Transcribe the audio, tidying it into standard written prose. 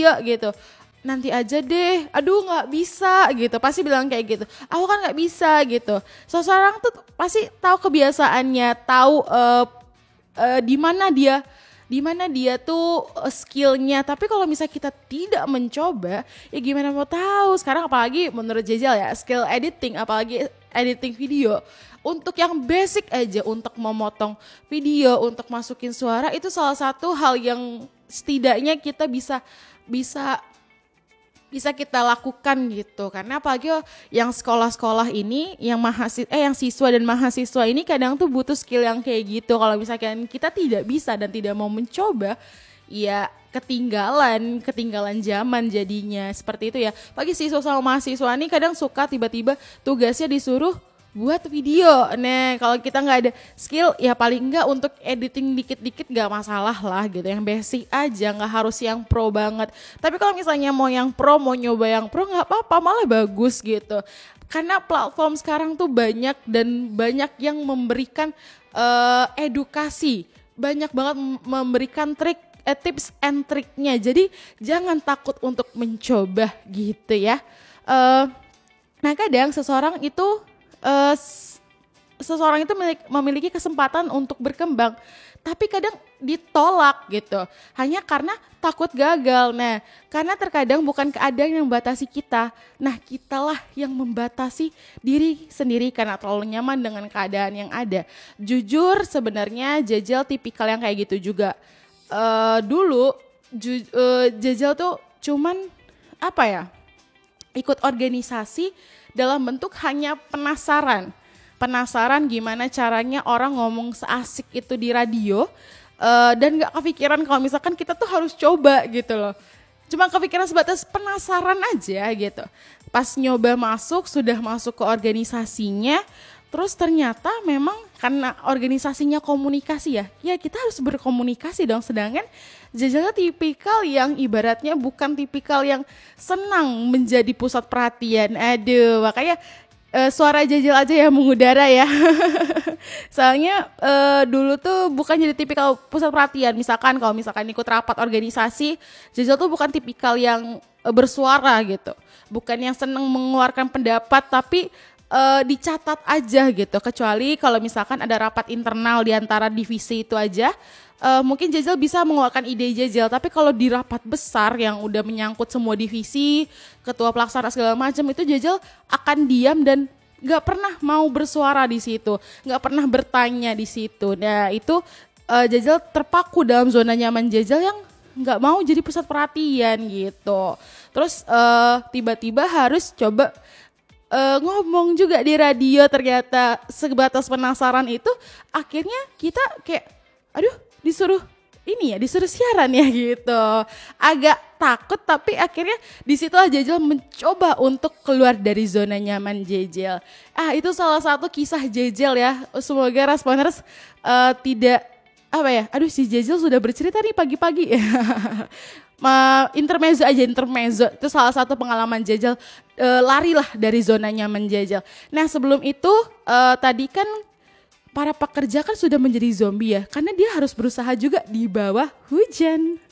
video gitu. Nanti aja deh, aduh nggak bisa gitu, pasti bilang kayak gitu. Aku kan nggak bisa gitu. Seseorang tuh pasti tahu kebiasaannya, tahu di mana dia tuh skillnya. Tapi kalau misalnya kita tidak mencoba, ya gimana mau tahu. Sekarang apalagi menurut Jejel ya, skill editing, apalagi editing video. Untuk yang basic aja, untuk memotong video, untuk masukin suara, itu salah satu hal yang setidaknya kita bisa kita lakukan gitu. Karena apalagi yang sekolah-sekolah ini, yang siswa dan mahasiswa ini kadang tuh butuh skill yang kayak gitu. Kalau misalkan kita tidak bisa dan tidak mau mencoba, ya ketinggalan zaman jadinya, seperti itu ya. Apalagi siswa sama mahasiswa ini kadang suka tiba-tiba tugasnya disuruh buat video. Nah, kalau kita nggak ada skill, ya paling nggak untuk editing dikit-dikit nggak masalah lah gitu. Yang basic aja, nggak harus yang pro banget. Tapi kalau misalnya mau yang pro, mau nyoba yang pro, nggak apa-apa, malah bagus gitu. Karena platform sekarang tuh banyak yang memberikan edukasi, banyak banget memberikan tips and triknya. Jadi jangan takut untuk mencoba gitu ya. Nah, kadang seseorang itu memiliki kesempatan untuk berkembang, tapi kadang ditolak gitu, hanya karena takut gagal. Nah, karena terkadang bukan keadaan yang membatasi kita, nah kitalah yang membatasi diri sendiri karena terlalu nyaman dengan keadaan yang ada. Jujur sebenarnya Jejel tipikal yang kayak gitu juga. Dulu Jejel tuh cuman ikut organisasi dalam bentuk hanya penasaran gimana caranya orang ngomong seasik itu di radio, dan gak kepikiran kalau misalkan kita tuh harus coba gitu loh. Cuma kepikiran sebatas penasaran aja gitu. Pas nyoba sudah masuk ke organisasinya, terus ternyata memang karena organisasinya komunikasi ya kita harus berkomunikasi dong. Sedangkan Jejel tipikal yang ibaratnya bukan tipikal yang senang menjadi pusat perhatian. Aduh, makanya suara Jejel aja ya mengudara ya. Soalnya dulu tuh bukan jadi tipikal pusat perhatian. Kalau misalkan ikut rapat organisasi, Jejel tuh bukan tipikal yang bersuara gitu. Bukan yang senang mengeluarkan pendapat, tapi dicatat aja gitu. Kecuali kalau misalkan ada rapat internal di antara divisi itu aja, mungkin Jejel bisa mengeluarkan ide Jejel. Tapi kalau di rapat besar yang udah menyangkut semua divisi, ketua pelaksana segala macam, itu Jejel akan diam dan gak pernah mau bersuara di situ, gak pernah bertanya di situ. Nah itu Jejel terpaku dalam zona nyaman Jejel yang gak mau jadi pusat perhatian gitu. Terus tiba-tiba harus coba ngomong juga di radio, ternyata sebatas penasaran itu akhirnya kita kayak disuruh siaran ya gitu. Agak takut, tapi akhirnya di situ Jejel mencoba untuk keluar dari zona nyaman Jejel. Itu salah satu kisah Jejel ya. Semoga Responers tidak si Jejel sudah bercerita nih pagi-pagi. Intermezzo itu salah satu pengalaman Jejel, larilah dari zona nyaman Jejel. Nah, sebelum itu tadi kan para pekerja kan sudah menjadi zombie ya, karena dia harus berusaha juga di bawah hujan.